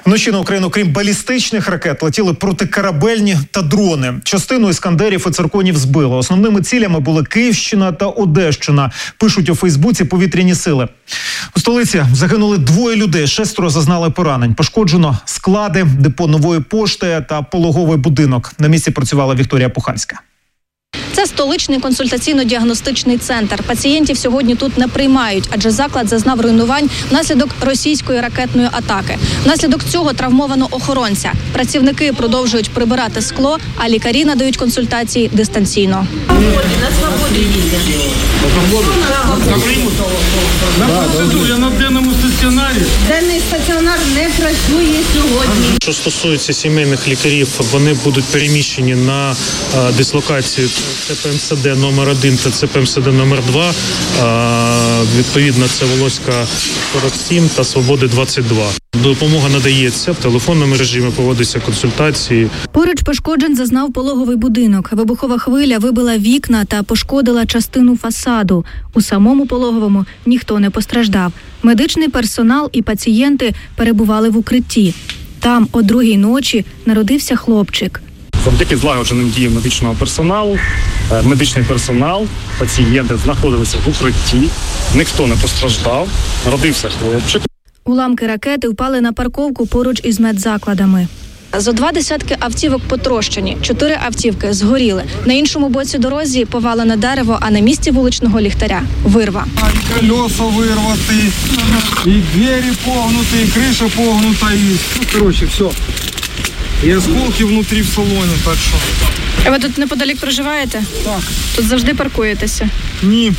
Вночі на Україну, крім балістичних ракет, летіли протикорабельні та дрони. Частину іскандерів і цирконів збили. Основними цілями були Київщина та Одещина, пишуть у Фейсбуці повітряні сили. У столиці загинули 2 людей, 6 зазнали поранень. Пошкоджено склади, депо Нової пошти та пологовий будинок. На місці працювала Вікторія Пухальська. Це столичний консультаційно-діагностичний центр. Пацієнтів сьогодні тут не приймають, адже заклад зазнав руйнувань внаслідок російської ракетної атаки. Внаслідок цього травмовано охоронця. Працівники продовжують прибирати скло, а лікарі надають консультації дистанційно. На свободі їздять. На процедурі, на денному стаціонарі. Денний стаціонар не працює сьогодні. Що стосується сімейних лікарів, вони будуть переміщені на дислокацію ЦПМСД номер 1 та ЦПМСД номер 2. Відповідно, це Волоська 47 та Свободи 22. Допомога надається в телефонному режимі, проводяться консультації. Поруч пошкоджень зазнав пологовий будинок. Вибухова хвиля вибила вікна та пошкодила частину фасаду. У самому пологовому ніхто не постраждав. Медичний персонал і пацієнти перебували в укритті. Там о 2-й ночі народився хлопчик. Завдяки злагодженим діям медичний персонал, пацієнти знаходилися в укритті, ніхто не постраждав, народився хлопчик. Уламки ракети впали на парковку поруч із медзакладами. Зо 20 автівок потрощені, 4 автівки згоріли. На іншому боці дорозі повалене дерево, а на місці вуличного ліхтаря – вирва. І колеса вирваті, і двері погнуті, і криша погнута, і все. І осколки внутрі в салоні, так що. А ви тут неподалік проживаєте? Так. Тут завжди паркуєтеся? Ні.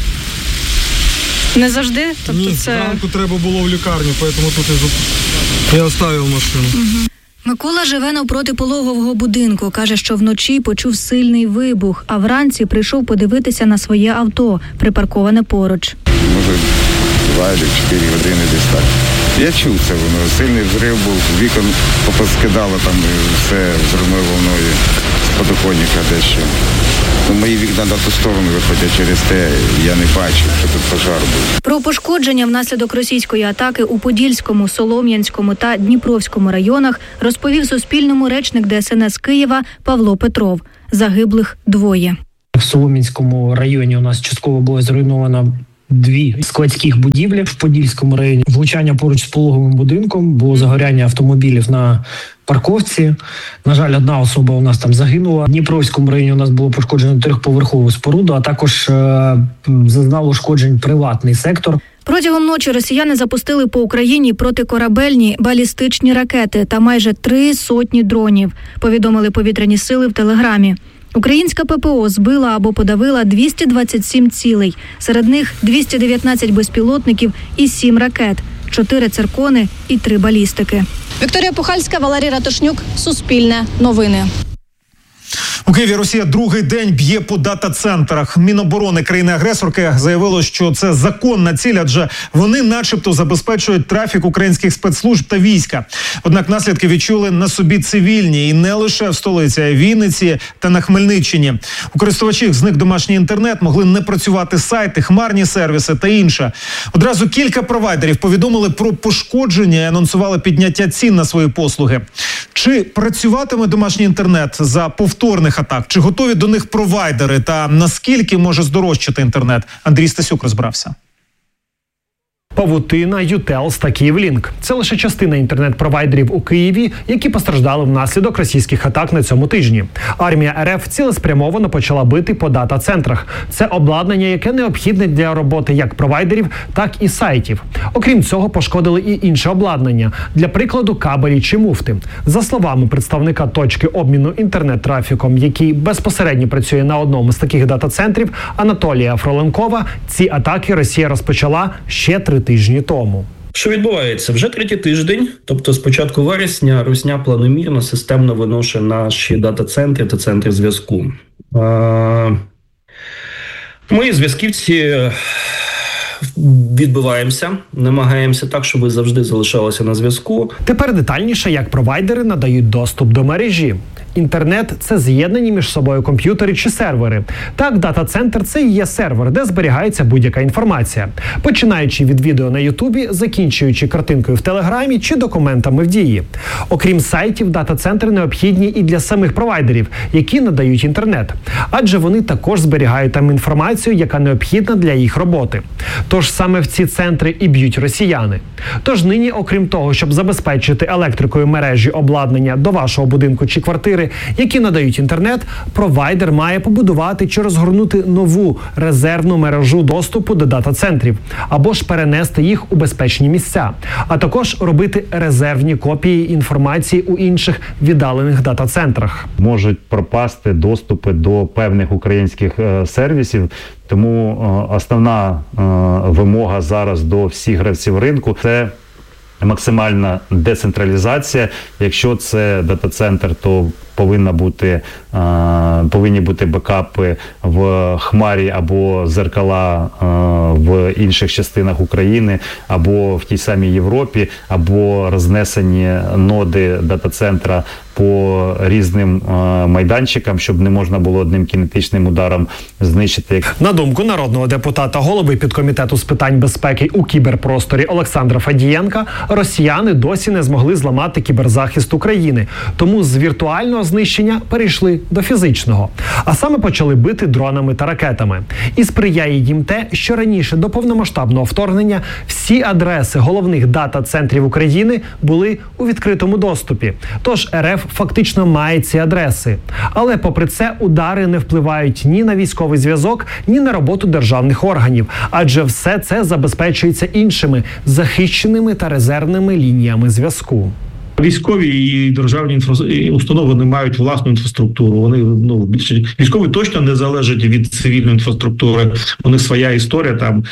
Не завжди? Тобто Ні, зранку треба було в лікарню, тому тут я оставив машину. Микола живе навпроти пологового будинку. Каже, що вночі почув сильний вибух, а вранці прийшов подивитися на своє авто, припарковане поруч. Може, 2 чи 4 години десь так. Я чув це, воно сильний взрив був, вікон попоскидало там все взривною волною з подоконника дещо. Мої вікна на ту сторону виходять, через те я не бачив, що тут пожар був. Про пошкодження внаслідок російської атаки у Подільському, Солом'янському та Дніпровському районах розповів Суспільному речник ДСНС Києва Павло Петров. Загиблих 2. В Солом'янському районі у нас частково було зруйновано 2 складських будівлі. В Подільському районі влучання поруч з пологовим будинком, було загоряння автомобілів на парковці. На жаль, 1 особа у нас там загинула. В Дніпровському районі у нас було пошкоджено 3-поверхову споруду, а також зазнав ушкоджень приватний сектор. Протягом ночі росіяни запустили по Україні протикорабельні балістичні ракети та майже 300 дронів, повідомили повітряні сили в Телеграмі. Українська ППО збила або подавила 227 цілей. Серед них 219 безпілотників і 7 ракет, 4 циркони і 3 балістики. Вікторія Пухальська, Валерій Ратушнюк, Суспільне новини. У Києві Росія другий день б'є по дата-центрах. Міноборони країни-агресорки заявило, що це законна ціль, адже вони начебто забезпечують трафік українських спецслужб та війська. Однак наслідки відчули на собі цивільні, і не лише в столиці, а й Вінниці та на Хмельниччині. У користувачів зник домашній інтернет, могли не працювати сайти, хмарні сервіси та інше. Одразу кілька провайдерів повідомили про пошкодження і анонсували підняття цін на свої послуги. Чи працюватиме домашній інтернет за повторних атак? Чи готові до них провайдери? Та наскільки може здорожчати інтернет? Андрій Стасюк розбирався. Павутина, Ютелс та Київлінк – це лише частина інтернет-провайдерів у Києві, які постраждали внаслідок російських атак на цьому тижні. Армія РФ цілеспрямовано почала бити по дата-центрах. Це обладнання, яке необхідне для роботи як провайдерів, так і сайтів. Окрім цього, пошкодили і інше обладнання, для прикладу кабелі чи муфти. За словами представника точки обміну інтернет-трафіком, який безпосередньо працює на одному з таких дата-центрів, Анатолія Фроленкова, ці атаки Росія розпочала ще 3 тижні тому. Що відбувається? Вже 3-й тиждень, тобто з початку вересня, Русня планомірно, системно виношує наші дата-центри та центри зв'язку. Ми, зв'язківці, відбиваємося, намагаємося так, щоб ви завжди залишалися на зв'язку. Тепер детальніше, як провайдери надають доступ до мережі. Інтернет – це з'єднані між собою комп'ютери чи сервери. Так, дата-центр – це і є сервер, де зберігається будь-яка інформація. Починаючи від відео на Ютубі, закінчуючи картинкою в Телеграмі чи документами в Дії. Окрім сайтів, дата-центри необхідні і для самих провайдерів, які надають інтернет. Адже вони також зберігають там інформацію, яка необхідна для їх роботи. Тож саме в ці центри і б'ють росіяни. Тож нині, окрім того, щоб забезпечити електрикою мережі обладнання до вашого будинку чи квартири, які надають інтернет, провайдер має побудувати чи розгорнути нову резервну мережу доступу до дата-центрів, або ж перенести їх у безпечні місця, а також робити резервні копії інформації у інших віддалених дата-центрах. Можуть пропасти доступи до певних українських сервісів, тому основна вимога зараз до всіх гравців ринку – це максимальна децентралізація. Якщо це дата-центр, то повинні бути бекапи в Хмарі або зеркала в інших частинах України, або в тій самій Європі, або рознесені ноди дата-центра по різним майданчикам, щоб не можна було одним кінетичним ударом знищити. На думку народного депутата, голови підкомітету з питань безпеки у кіберпросторі Олександра Фадієнка, росіяни досі не змогли зламати кіберзахист України. Тому з віртуального знищення перейшли до фізичного. А саме почали бити дронами та ракетами. І сприяє їм те, що раніше до повномасштабного вторгнення всі адреси головних дата-центрів України були у відкритому доступі. Тож РФ фактично має ці адреси. Але попри це удари не впливають ні на військовий зв'язок, ні на роботу державних органів. Адже все це забезпечується іншими захищеними та резервними лініями зв'язку. Військові і державні установи не мають власну інфраструктуру. Вони більше військові точно не залежать від цивільної інфраструктури. У них своя історія там.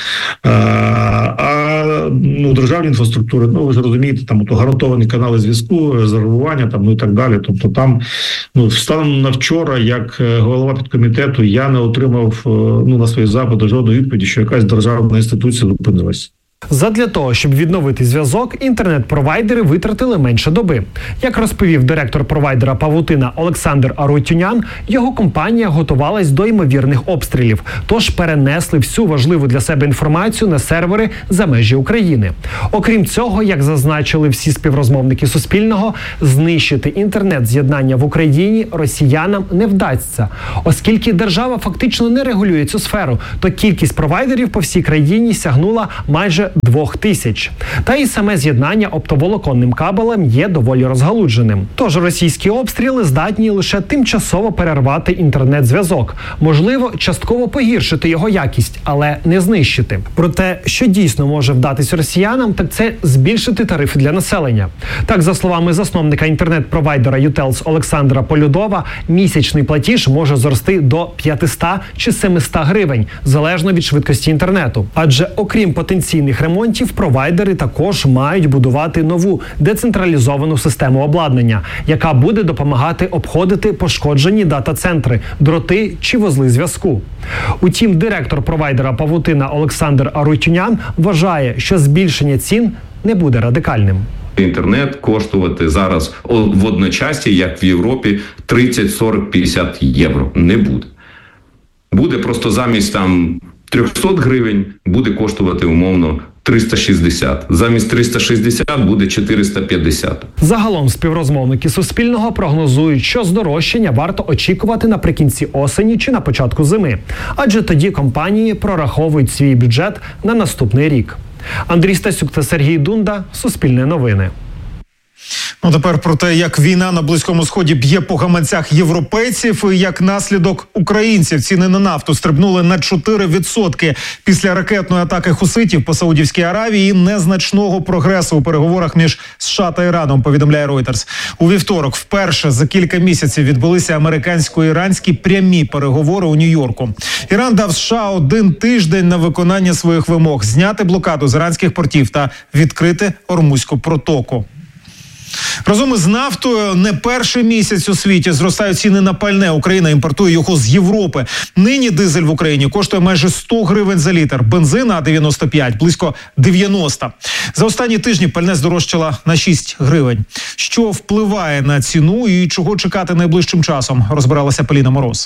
Державні інфраструктури, ви ж розумієте, там гарантовані канали зв'язку, резервування там і так далі. Тобто там станом на вчора, як голова підкомітету, я не отримав на свої запити жодної відповіді, що якась державна інституція зупинилась. Задля того, щоб відновити зв'язок, інтернет-провайдери витратили менше доби. Як розповів директор провайдера «Павутина» Олександр Арутюнян, його компанія готувалась до ймовірних обстрілів, тож перенесли всю важливу для себе інформацію на сервери за межі України. Окрім цього, як зазначили всі співрозмовники Суспільного, знищити інтернет-з'єднання в Україні росіянам не вдасться. Оскільки держава фактично не регулює цю сферу, то кількість провайдерів по всій країні сягнула майже 2000. Та і саме з'єднання оптоволоконним кабелем є доволі розгалудженим. Тож російські обстріли здатні лише тимчасово перервати інтернет-зв'язок. Можливо, частково погіршити його якість, але не знищити. Проте, що дійсно може вдатись росіянам, так це збільшити тарифи для населення. Так, за словами засновника інтернет-провайдера Ютелс Олександра Полюдова, місячний платіж може зрости до 500 чи 700 гривень, залежно від швидкості інтернету. Адже окрім потенційних ремонтів, провайдери також мають будувати нову децентралізовану систему обладнання, яка буде допомагати обходити пошкоджені дата-центри, дроти чи вузли зв'язку. Утім, директор провайдера «Павутина» Олександр Арутюнян вважає, що збільшення цін не буде радикальним. Інтернет коштувати зараз в одночасі, як в Європі, 30, 40, 50 євро. Не буде. Буде просто замість 300 гривень буде коштувати умовно 360. Замість 360 буде 450. Загалом співрозмовники Суспільного прогнозують, що здорожчання варто очікувати наприкінці осені чи на початку зими. Адже тоді компанії прораховують свій бюджет на наступний рік. Андрій Стасюк та Сергій Дунда. Суспільне новини. Тепер про те, як війна на Близькому Сході б'є по гаманцях європейців і як наслідок українців ціни на нафту стрибнули на 4% після ракетної атаки хуситів по Саудівській Аравії і незначного прогресу у переговорах між США та Іраном, повідомляє Reuters. У вівторок вперше за кілька місяців відбулися американсько-іранські прямі переговори у Нью-Йорку. Іран дав США 1 тиждень на виконання своїх вимог – зняти блокаду з іранських портів та відкрити Ормузьку протоку. Разом із нафтою не перший місяць у світі зростають ціни на пальне. Україна імпортує його з Європи. Нині дизель в Україні коштує майже 100 гривень за літр. Бензин А95 – близько 90. За останні тижні пальне здорожчало на 6 гривень. Що впливає на ціну і чого чекати найближчим часом, розбиралася Поліна Мороз.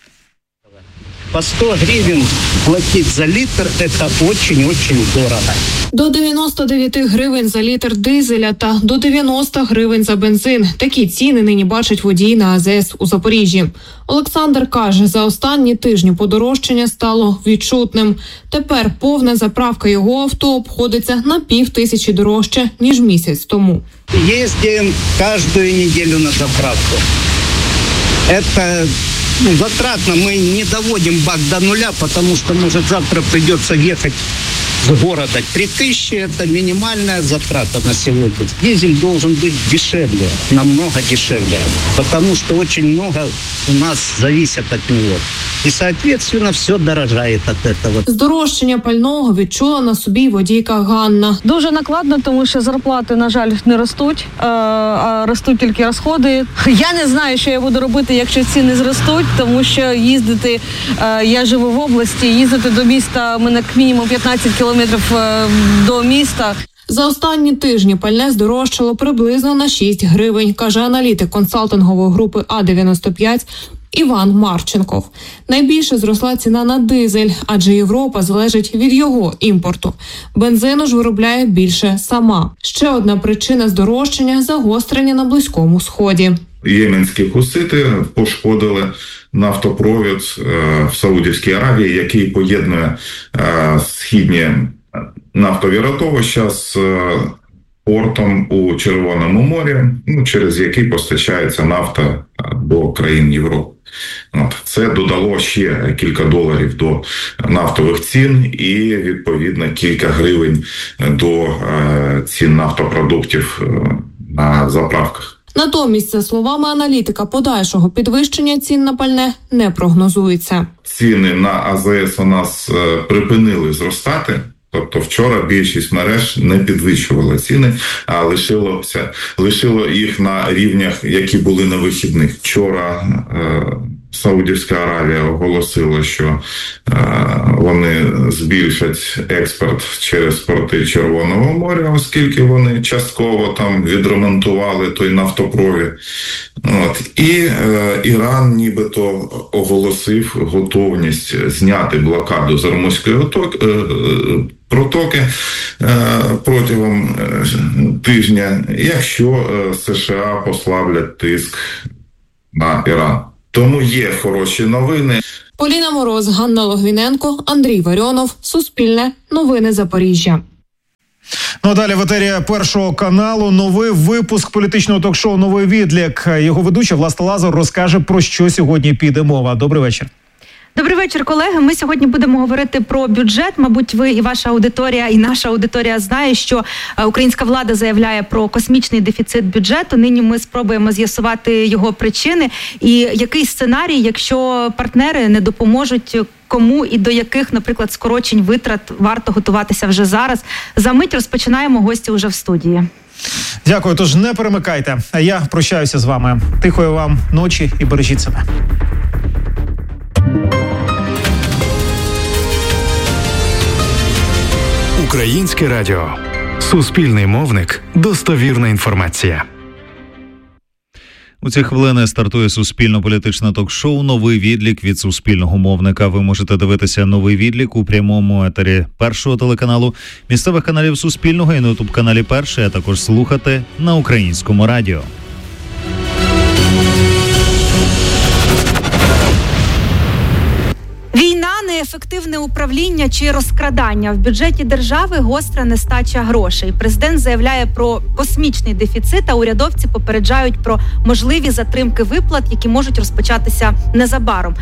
По 100 гривен платить за литр – это очень-очень дорого. До 99 гривень за літр дизеля та до 90 гривень за бензин. Такі ціни нині бачать водії на АЗС у Запоріжжі. Олександр каже, за останні тижні подорожчання стало відчутним. Тепер повна заправка його авто обходиться на 5000 дорожче, ніж місяць тому. Ездим каждую неделю на заправку. Это затратно, мы не доводим бак до нуля, потому что, может, завтра придется ехать с города. 3000 – это минимальная затрата на сегодня. Дизель должен быть дешевле, намного дешевле, потому что очень много у нас зависит от него. І, соответственно, все дорожає від цього. Здорожчання пального відчула на собі й водійка Ганна. Дуже накладно, тому що зарплати, на жаль, не ростуть, а ростуть тільки розходи. Я не знаю, що я буду робити, якщо ціни зростуть, тому що їздити, я живу в області, їздити до міста, у мене мінімум 15 кілометрів до міста. За останні тижні пальне здорожчало приблизно на 6 гривень, каже аналітик консалтингової групи А95 Іван Марченков. Найбільше зросла ціна на дизель, адже Європа залежить від його імпорту. Бензину ж виробляє більше сама. Ще одна причина здорожчання – загострення на Близькому Сході. Єменські хусити пошкодили нафтопровід в Саудівській Аравії, який поєднує східні нафтові родовища з портом у Червоному морі, через який постачається нафта до країн Європи. Це додало ще кілька доларів до нафтових цін і, відповідно, кілька гривень до цін нафтопродуктів на заправках. Натомість, за словами аналітика, подальшого підвищення цін на пальне не прогнозується. Ціни на АЗС у нас припинили зростати. Тобто вчора більшість мереж не підвищувала ціни, а лишило їх на рівнях, які були на вихідних. Вчора Саудівська Аравія оголосила, що вони збільшать експорт через порти Червоного моря, оскільки вони частково там відремонтували той нафтопровід. І Іран нібито оголосив готовність зняти блокаду з Ормузької протоки протягом тижня, якщо США послаблять тиск на Іран. Тому є хороші новини. Поліна Мороз, Ганна Логвіненко, Андрій Варіонов. Суспільне. Новини Запоріжжя. Ну а далі в етері Першого каналу новий випуск політичного ток-шоу «Новий відлік». Його ведуча Власта Лазар розкаже, про що сьогодні піде мова. Добрий вечір. Добрий вечір, колеги. Ми сьогодні будемо говорити про бюджет. Мабуть, ви і ваша аудиторія, і наша аудиторія знає, що українська влада заявляє про космічний дефіцит бюджету. Нині ми спробуємо з'ясувати його причини і який сценарій, якщо партнери не допоможуть, кому і до яких, наприклад, скорочень витрат варто готуватися вже зараз. За мить розпочинаємо, гості уже в студії. Дякую, тож не перемикайте. А я прощаюся з вами. Тихої вам ночі і бережіть себе. Українське радіо. Суспільний мовник. Достовірна інформація. У ці хвилини стартує суспільно-політичне ток-шоу «Новий відлік» від Суспільного мовника. Ви можете дивитися «Новий відлік» у прямому етері Першого телеканалу, місцевих каналів Суспільного і на ютуб-каналі Перший, а також слухати на Українському радіо. Війна, неефективне управління чи розкрадання. В бюджеті держави гостра нестача грошей. Президент заявляє про космічний дефіцит, а урядовці попереджають про можливі затримки виплат, які можуть розпочатися незабаром.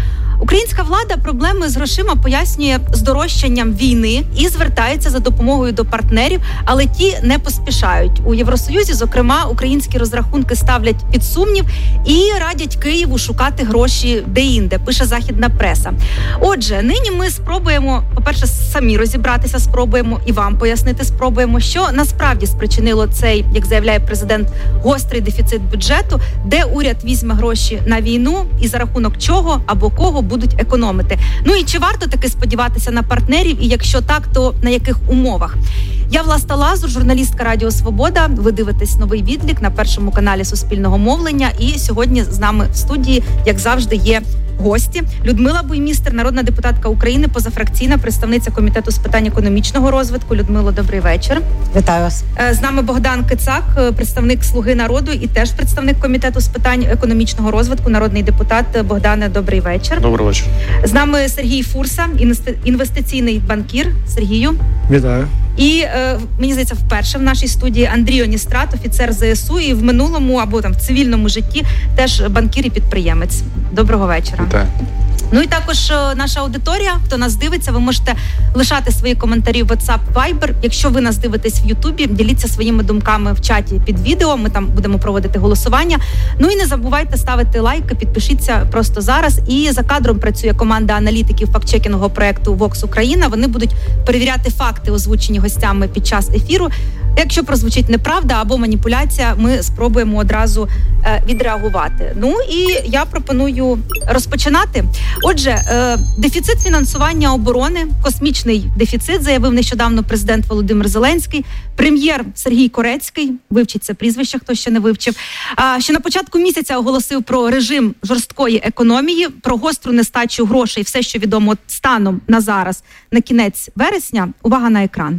Українська влада проблеми з грошима пояснює здорожчанням війни і звертається за допомогою до партнерів, але ті не поспішають. У Євросоюзі, зокрема, українські розрахунки ставлять під сумнів і радять Києву шукати гроші де-інде, пише західна преса. Отже, нині ми спробуємо, по-перше, самі розібратися, спробуємо і вам пояснити, спробуємо, що насправді спричинило цей, як заявляє президент, гострий дефіцит бюджету, де уряд візьме гроші на війну і за рахунок чого або кого будуть економити. Ну і чи варто таки сподіватися на партнерів, і якщо так, то на яких умовах? Я Власта Лазур, журналістка Радіо Свобода. Ви дивитесь новий відлік на першому каналі Суспільного мовлення. І сьогодні з нами в студії, як завжди, є гості. Людмила Буймістер, народна депутатка України, позафракційна представниця Комітету з питань економічного розвитку. Людмило, добрий вечір. Вітаю вас. З нами Богдан Кицак, представник «Слуги народу» і теж представник Комітету з питань економічного розвитку, народний депутат. Богдане, добрий вечір. Добрий вечір. З нами Сергій Фурса, інвестиційний банкір. Сергію. Вітаю. І, мені здається, вперше в нашій студії Андрій Оністрат, офіцер ЗСУ, і в минулому або там в цивільному житті теж банкір і підприємець. Доброго вечора. Вітаю. Ну і також наша аудиторія, хто нас дивиться, ви можете лишати свої коментарі в WhatsApp, Viber. Якщо ви нас дивитесь в Ютубі, діліться своїми думками в чаті під відео, ми там будемо проводити голосування. Ну і не забувайте ставити лайки, підпишіться просто зараз. І за кадром працює команда аналітиків фактчекінгового проекту Vox Україна. Вони будуть перевіряти факти, озвучені гостями під час ефіру. Якщо прозвучить неправда або маніпуляція, ми спробуємо одразу відреагувати. Ну і я пропоную розпочинати. Отже, дефіцит фінансування оборони, космічний дефіцит, заявив нещодавно президент Володимир Зеленський. Прем'єр Сергій Корецький, вивчіть це прізвище, хто ще не вивчив, що на початку місяця оголосив про режим жорсткої економії, про гостру нестачу грошей, все, що відомо станом на зараз, на кінець вересня. Увага на екран.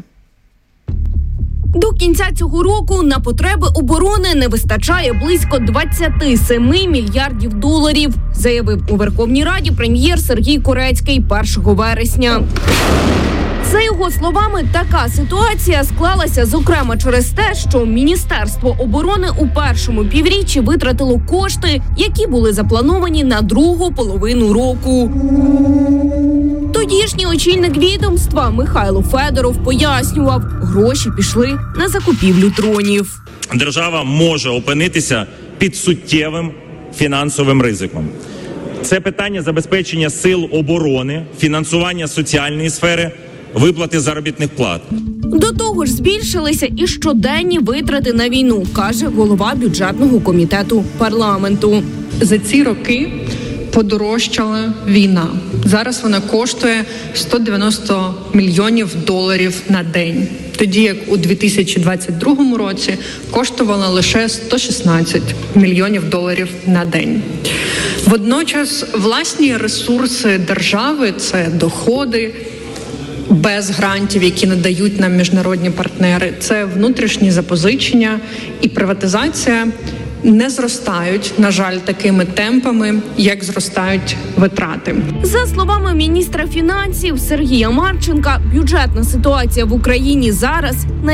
До кінця цього року на потреби оборони не вистачає близько 27 мільярдів доларів, заявив у Верховній Раді прем'єр Сергій Корецький 1 вересня. За його словами, така ситуація склалася, зокрема, через те, що Міністерство оборони у першому півріччі витратило кошти, які були заплановані на другу половину року. Тодішній очільник відомства Михайло Федоров пояснював, гроші пішли на закупівлю дронів. Держава може опинитися під суттєвим фінансовим ризиком. Це питання забезпечення сил оборони, фінансування соціальної сфери, виплати заробітних плат. До того ж збільшилися і щоденні витрати на війну, каже голова бюджетного комітету парламенту. За ці роки подорожчала війна. Зараз вона коштує 190 мільйонів доларів на день. Тоді як у 2022 році коштувала лише 116 мільйонів доларів на день. Водночас власні ресурси держави – це доходи, без грантів, які надають нам міжнародні партнери, це внутрішні запозичення і приватизація не зростають, на жаль, такими темпами, як зростають витрати. За словами міністра фінансів Сергія Марченка, бюджетна ситуація в Україні зараз